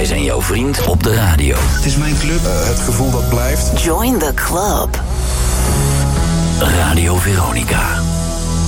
Wij zijn jouw vriend op de radio. Het is mijn club. Het gevoel dat blijft. Join the club. Radio Veronica.